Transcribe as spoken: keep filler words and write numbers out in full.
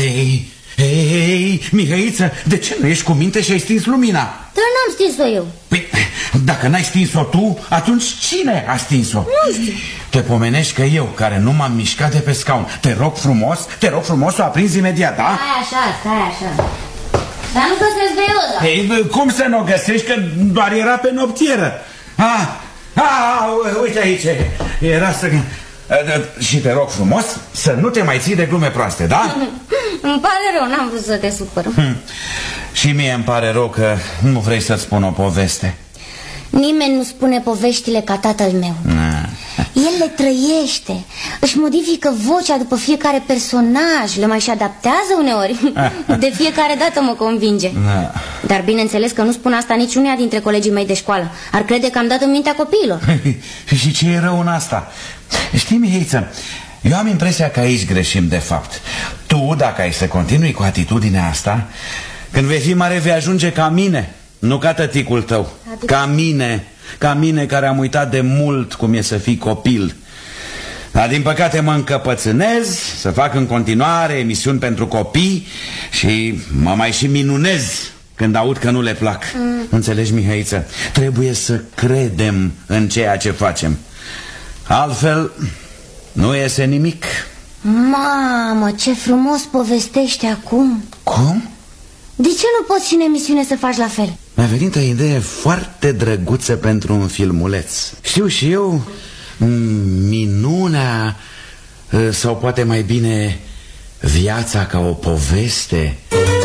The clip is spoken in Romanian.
Hei, hei, Mihăiță, de ce nu ești cu minte și ai stins lumina? Dar n-am stins-o eu. Păi, dacă n-ai stins-o tu, atunci cine a stins-o? Nu știu. Te pomenești că eu, care nu m-am mișcat de pe scaun, te rog frumos, te rog frumos să o aprinzi imediat, da? Stai așa, stai așa. Dar nu găsesc veioza. Ei, cum să nu o găsești, că doar era pe noptieră? Ah, ah, uite aici, era să... Și te rog frumos să nu te mai ții de glume proaste, da? Îmi pare rău, n-am vrut să te supăr. Hmm. Și mie îmi pare rău că nu vrei să-ți spun o poveste. Nimeni nu spune poveștile ca tatăl meu. Na. El le trăiește, își modifică vocea după fiecare personaj, le mai și adaptează uneori. De fiecare dată mă convinge. Na. Dar bineînțeles că nu spun asta niciunea dintre colegii mei de școală. Ar crede că am dat în mintea copiilor. Și ce e rău în asta? Știi, Mihăiță, eu am impresia că aici greșim de fapt. Tu, dacă ai să continui cu atitudinea asta, când vei fi mare vei ajunge ca mine, nu ca tăticul tău. Adică... Ca mine, ca mine care am uitat de mult cum e să fii copil. Dar din păcate mă încăpățânez să fac în continuare emisiuni pentru copii și mă mai și minunez când aud că nu le plac. mm. Înțelegi, Mihăiță? Trebuie să credem în ceea ce facem. Altfel nu iese nimic. Mamă, ce frumos povestești acum. Cum? De ce nu poți și în emisiune să faci la fel? Mi-a venit o idee foarte drăguță pentru un filmuleț. Știu și eu, minunea, sau poate mai bine viața ca o poveste.